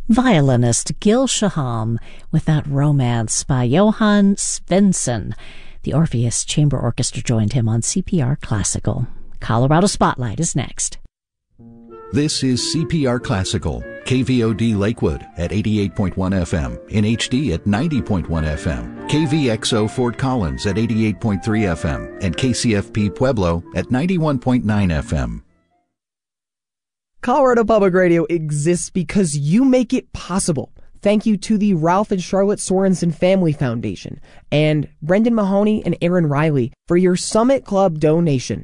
violinist Gil Shaham with that Romance by Johann Svensson. The Orpheus Chamber Orchestra joined him on CPR Classical. Colorado Spotlight is next. This is CPR Classical, KVOD Lakewood at 88.1 FM, in HD at 90.1 FM, KVXO Fort Collins at 88.3 FM, and KCFP Pueblo at 91.9 FM. Colorado Public Radio exists because you make it possible. Thank you to the Ralph and Charlotte Sorensen Family Foundation and Brendan Mahoney and Aaron Riley for your Summit Club donation.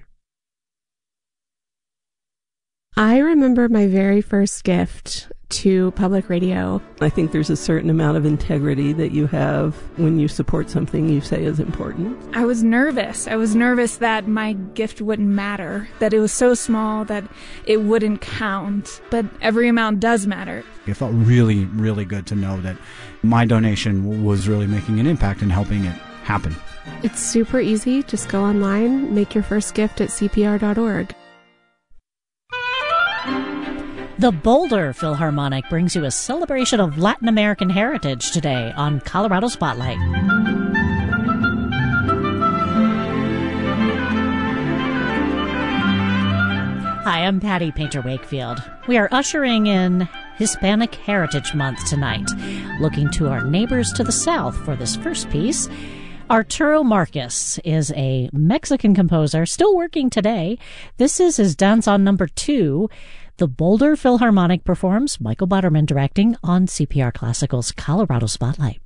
I remember my very first gift to public radio. I think there's a certain amount of integrity that you have when you support something you say is important. I was nervous. I was nervous that my gift wouldn't matter, that it was so small that it wouldn't count. But every amount does matter. It felt really, really good to know that my donation was really making an impact and helping it happen. It's super easy. Just go online, make your first gift at cpr.org. The Boulder Philharmonic brings you a celebration of Latin American heritage today on Colorado Spotlight. Hi, I'm Patty Painter Wakefield. We are ushering in Hispanic Heritage Month tonight, looking to our neighbors to the south for this first piece. Arturo Marcus is a Mexican composer still working today. This is his Danzón No. 2. The Boulder Philharmonic performs, Michael Butterman directing on CPR Classical's Colorado Spotlight.